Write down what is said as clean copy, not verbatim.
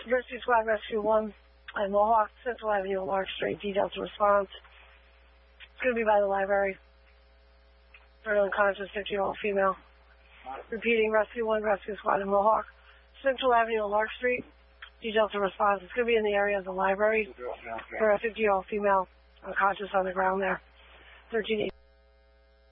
Rescue Squad, Rescue 1, and Mohawk, Central Avenue, Lark Street, details to response. It's going to be by the library. Very unconscious, 50-year-old female. Repeating, Rescue 1, Rescue Squad, and Mohawk, Central Avenue, Lark Street, details to response. It's going to be in the area of the library. For a 50-year-old female unconscious on the ground there. 13